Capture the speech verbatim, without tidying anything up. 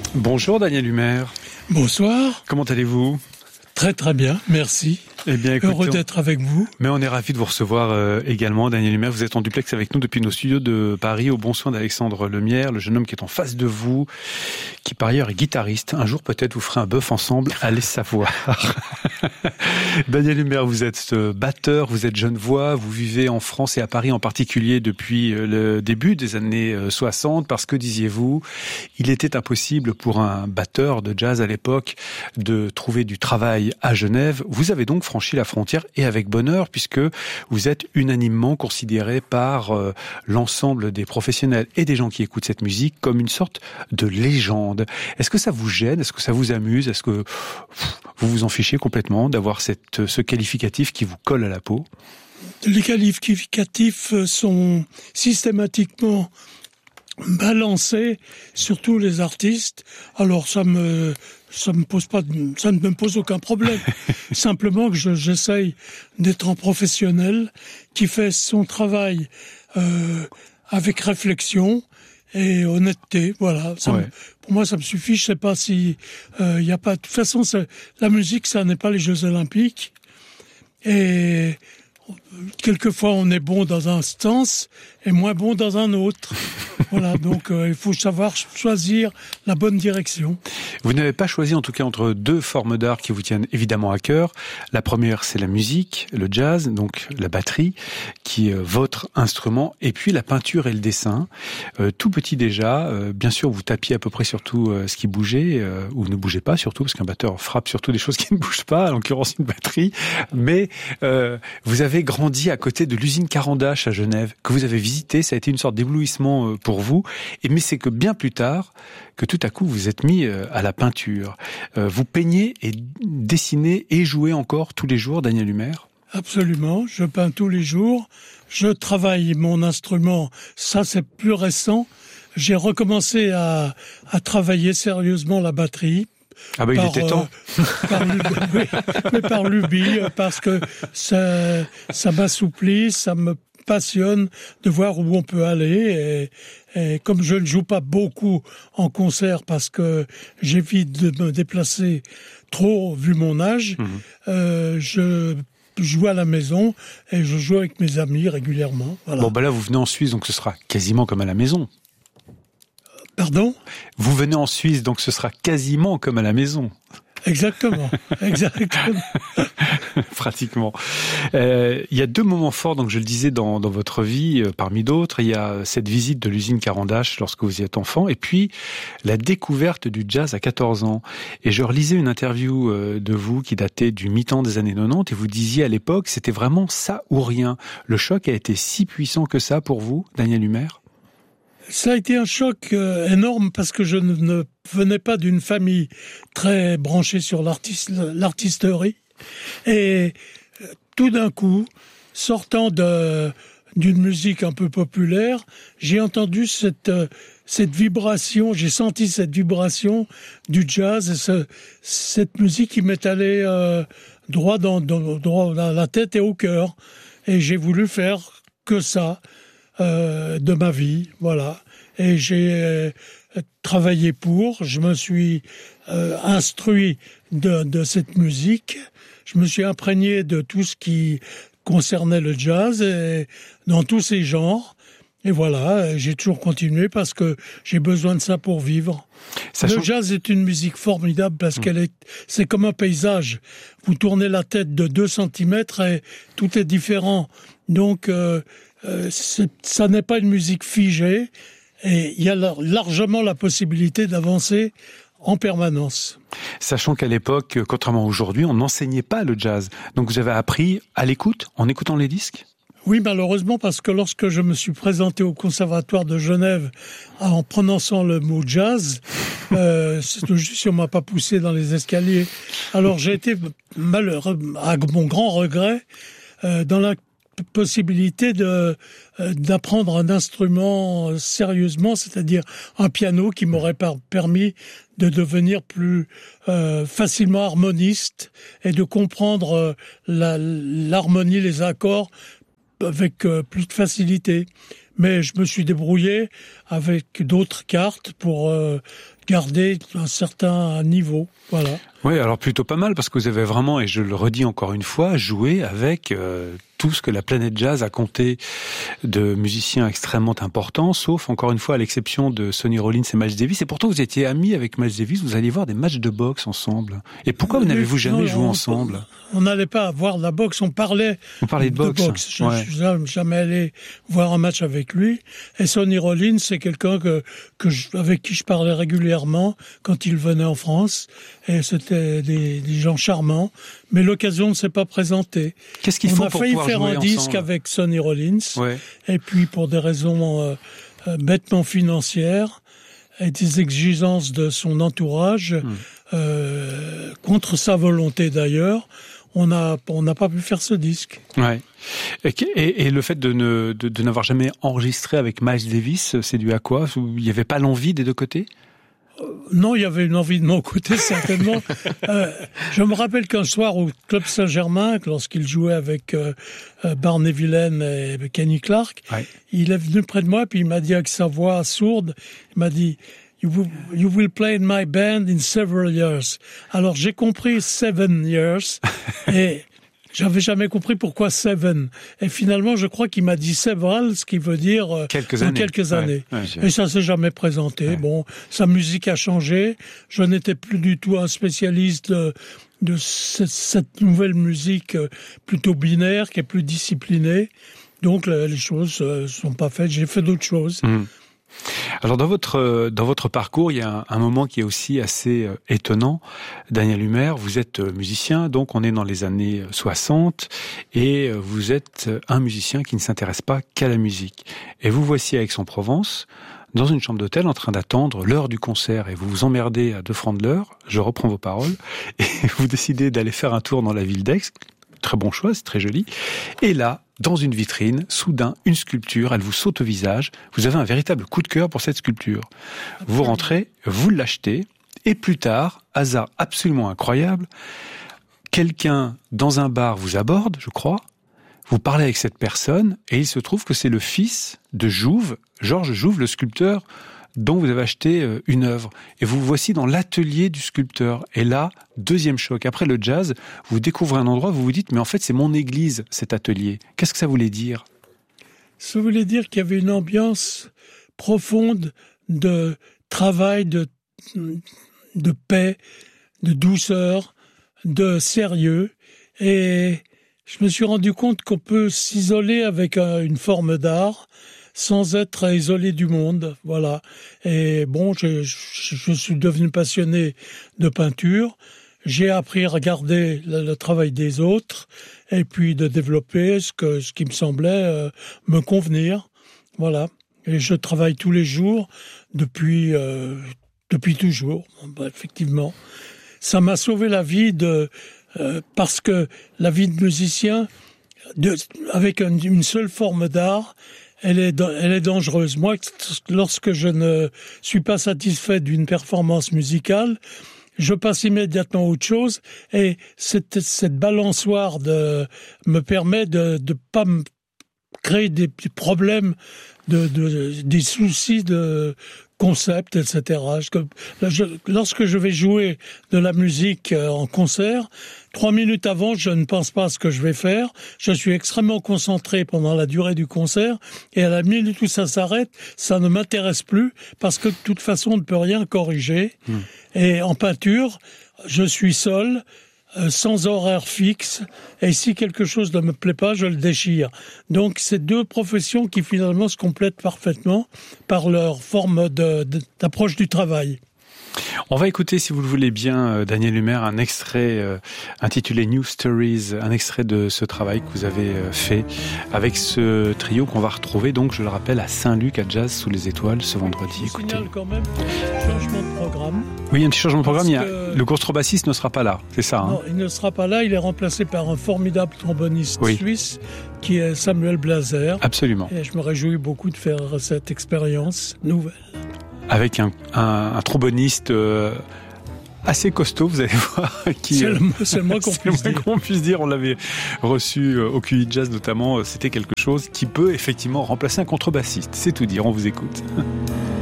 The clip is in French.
Bonjour Daniel Humer. Bonsoir. Comment allez-vous ? Très très bien, merci. Eh bien, écoutez, heureux d'être avec vous. Mais on est ravis de vous recevoir euh, également, Daniel Humer. Vous êtes en duplex avec nous depuis nos studios de Paris, au bon soin d'Alexandre Lemierre, le jeune homme qui est en face de vous, qui par ailleurs est guitariste. Un jour peut-être vous ferez un bœuf ensemble, allez savoir. Daniel Humer, vous êtes batteur, vous êtes jeune voix, vous vivez en France et à Paris en particulier depuis le début des années soixante, parce que, disiez-vous, il était impossible pour un batteur de jazz à l'époque de trouver du travail à Genève. Vous avez donc franchi la frontière, et avec bonheur, puisque vous êtes unanimement considéré par euh, l'ensemble des professionnels et des gens qui écoutent cette musique comme une sorte de légende. Est-ce que ça vous gêne ? Est-ce que ça vous amuse ? Est-ce que pff, vous vous en fichez complètement d'avoir cette, ce qualificatif qui vous colle à la peau ? Les qualificatifs sont systématiquement balancés sur tous les artistes. Alors ça me ça me pose pas ça ne me pose aucun problème. Simplement que je, j'essaye d'être un professionnel qui fait son travail euh, avec réflexion et honnêteté. Voilà. Ça ouais. me, pour moi, ça me suffit. Je sais pas si il euh, y a pas. De toute façon, la musique, ça n'est pas les Jeux Olympiques. Et quelquefois, on est bon dans un sens et moins bon dans un autre. Voilà, donc euh, il faut savoir choisir la bonne direction. Vous n'avez pas choisi, en tout cas, entre deux formes d'art qui vous tiennent évidemment à cœur. La première, c'est la musique, le jazz, donc la batterie, qui est votre instrument, et puis la peinture et le dessin. Euh, tout petit déjà, euh, bien sûr, vous tapiez à peu près sur tout euh, ce qui bougeait, euh, ou ne bougeait pas surtout, parce qu'un batteur frappe surtout des choses qui ne bougent pas, en l'occurrence une batterie. Mais euh, vous avez grandi à côté de l'usine Carandache à Genève, que vous avez visité. Ça a été une sorte d'éblouissement pour vous. Et mais c'est que bien plus tard, que tout à coup vous êtes mis à la peinture. Vous peignez et dessinez et jouez encore tous les jours, Daniel Humer ? Absolument, je peins tous les jours. Je travaille mon instrument, ça c'est plus récent. J'ai recommencé à, à travailler sérieusement la batterie. Ah ben bah, il était temps. Euh, par lubie, oui, mais par lubie, parce que ça, ça m'assouplit, ça me passionne de voir où on peut aller. Et, et comme je ne joue pas beaucoup en concert parce que j'évite de me déplacer trop vu mon âge, mmh. euh, je joue à la maison et je joue avec mes amis régulièrement. Voilà. Bon, ben bah là, vous venez en Suisse, donc ce sera quasiment comme à la maison. Pardon ? Vous venez en Suisse, donc ce sera quasiment comme à la maison. Exactement, exactement. Pratiquement. Euh, il y a deux moments forts, donc je le disais, dans, dans votre vie, euh, parmi d'autres. Il y a cette visite de l'usine Carandache lorsque vous y êtes enfant, et puis la découverte du jazz à quatorze ans. Et je relisais une interview euh, de vous qui datait du mi-temps des années quatre-vingt-dix, et vous disiez à l'époque, c'était vraiment ça ou rien. Le choc a été si puissant que ça pour vous, Daniel Humer ? Ça a été un choc euh, énorme parce que je ne, ne venais pas d'une famille très branchée sur l'artiste, l'artisterie. Et euh, tout d'un coup, sortant de, d'une musique un peu populaire, j'ai entendu cette, euh, cette vibration, j'ai senti cette vibration du jazz, et ce, cette musique qui m'est allée euh, droit, dans, dans, droit dans la tête et au cœur. Et j'ai voulu faire que ça. Euh, de ma vie, voilà. Et j'ai euh, travaillé pour, je me suis euh, instruit de, de cette musique, je me suis imprégné de tout ce qui concernait le jazz, et dans tous ces genres. Et voilà, j'ai toujours continué parce que j'ai besoin de ça pour vivre. Sachant... Le jazz est une musique formidable parce mmh. qu'elle est, c'est comme un paysage. Vous tournez la tête de deux centimètres et tout est différent. Donc, euh, Euh, ça n'est pas une musique figée et il y a largement la possibilité d'avancer en permanence. Sachant qu'à l'époque, contrairement à aujourd'hui, on n'enseignait pas le jazz. Donc vous avez appris à l'écoute, en écoutant les disques ? Oui, malheureusement, parce que lorsque je me suis présenté au Conservatoire de Genève en prononçant le mot jazz, euh, c'est juste si on m'a pas poussé dans les escaliers. Alors j'ai été malheureux, à mon grand regret, euh, dans la possibilité de euh, d'apprendre un instrument sérieusement, c'est-à-dire un piano qui m'aurait par- permis de devenir plus euh, facilement harmoniste et de comprendre euh, la, l'harmonie, les accords avec euh, plus de facilité. Mais je me suis débrouillé avec d'autres cartes pour euh, garder un certain niveau, voilà. Oui, alors plutôt pas mal, parce que vous avez vraiment, et je le redis encore une fois, joué avec euh, tout ce que la planète jazz a compté de musiciens extrêmement importants, sauf, encore une fois, à l'exception de Sonny Rollins et Miles Davis. Et pourtant, vous étiez amis avec Miles Davis, vous alliez voir des matchs de boxe ensemble. Et pourquoi vous n'avez-vous jamais non, joué on, ensemble? On n'allait pas voir la boxe, on parlait on parlait de, de boxe. boxe. Je ne suis jamais allé voir un match avec lui. Et Sonny Rollins, c'est quelqu'un que, que je, avec qui je parlais régulièrement quand il venait en France. Et c'était des, des gens charmants. Mais l'occasion ne s'est pas présentée. Qu'est-ce qu'il faut on pour a failli pouvoir faire jouer un disque ensemble avec Sonny Rollins. Ouais. Et puis, pour des raisons euh, euh, bêtement financières et des exigences de son entourage, mmh. euh, contre sa volonté d'ailleurs, on n'a on n'a pas pu faire ce disque. Ouais. Et, et, et le fait de, ne, de, de n'avoir jamais enregistré avec Miles Davis, c'est dû à quoi? Il n'y avait pas l'envie des deux côtés? Non, il y avait une envie de mon côté, certainement. euh, je me rappelle qu'un soir au Club Saint-Germain, lorsqu'il jouait avec euh, Barney Villain et Kenny Clark, ouais. il est venu près de moi, puis il m'a dit avec sa voix sourde, il m'a dit « You will, you will play in my band in several years ». Alors j'ai compris « seven years » et j'avais jamais compris pourquoi seven. Et finalement, je crois qu'il m'a dit several, ce qui veut dire euh, quelques années. Quelques années. Ouais, ouais, et ça s'est jamais présenté. Ouais. Bon, sa musique a changé. Je n'étais plus du tout un spécialiste de, de cette, cette nouvelle musique plutôt binaire, qui est plus disciplinée. Donc les choses ne sont pas faites. J'ai fait d'autres choses. Mmh. Alors dans votre dans votre parcours, il y a un, un moment qui est aussi assez euh, étonnant. Daniel Humer, vous êtes euh, musicien, donc on est dans les années soixante, et euh, vous êtes un musicien qui ne s'intéresse pas qu'à la musique. Et vous voici à Aix-en-Provence, dans une chambre d'hôtel, en train d'attendre l'heure du concert, et vous vous emmerdez à deux francs de l'heure, je reprends vos paroles, et vous décidez d'aller faire un tour dans la ville d'Aix. Très bon choix, c'est très joli. Et là, dans une vitrine, soudain, une sculpture, elle vous saute au visage. Vous avez un véritable coup de cœur pour cette sculpture. Vous rentrez, vous l'achetez, et plus tard, hasard absolument incroyable, quelqu'un dans un bar vous aborde, je crois, vous parlez avec cette personne, et il se trouve que c'est le fils de Jouve, Georges Jouve, le sculpteur, dont vous avez acheté une œuvre. Et vous voici dans l'atelier du sculpteur. Et là, deuxième choc. Après le jazz, vous découvrez un endroit, vous vous dites, mais en fait, c'est mon église, cet atelier. Qu'est-ce que ça voulait dire? Ça voulait dire qu'il y avait une ambiance profonde de travail, de, de paix, de douceur, de sérieux. Et je me suis rendu compte qu'on peut s'isoler avec une forme d'art sans être isolé du monde, voilà. Et bon, je, je, je suis devenu passionné de peinture. J'ai appris à regarder le, le travail des autres et puis de développer ce que ce qui me semblait euh, me convenir, voilà. Et je travaille tous les jours depuis euh, depuis toujours, bah, effectivement. Ça m'a sauvé la vie de euh, parce que la vie de musicien, de, avec une, une seule forme d'art, Elle est, elle est dangereuse. Moi, lorsque je ne suis pas satisfait d'une performance musicale, je passe immédiatement à autre chose. Et cette, cette balançoire de, me permet de ne pas me créer des problèmes, de, de, des soucis de concept, et cetera. Je, lorsque je vais jouer de la musique en concert, trois minutes avant, je ne pense pas à ce que je vais faire. Je suis extrêmement concentré pendant la durée du concert. Et à la minute où ça s'arrête, ça ne m'intéresse plus parce que de toute façon, on ne peut rien corriger. Mmh. Et en peinture, je suis seul, euh, sans horaire fixe. Et si quelque chose ne me plaît pas, je le déchire. Donc, c'est deux professions qui finalement se complètent parfaitement par leur forme de, de, d'approche du travail. On va écouter, si vous le voulez bien, Daniel Humer, un extrait euh, intitulé New Stories, un extrait de ce travail que vous avez euh, fait avec ce trio qu'on va retrouver, donc je le rappelle, à Saint-Luc, à Jazz sous les étoiles, ce vendredi. Je écoutez. signale quand même un changement de programme. Oui, un petit changement de programme. Il y a, que... Le contrebassiste ne sera pas là, c'est ça hein? Non, il ne sera pas là. Il est remplacé par un formidable tromboniste oui. suisse qui est Samuel Blazer. Absolument. Et je me réjouis beaucoup de faire cette expérience nouvelle. Avec un, un, un tromboniste euh, assez costaud, vous allez voir. Qui, c'est, le, c'est le moins qu'on puisse dire. qu'on puisse dire. On l'avait reçu au Q I Jazz notamment. C'était quelque chose qui peut effectivement remplacer un contrebassiste. C'est tout dire, on vous écoute.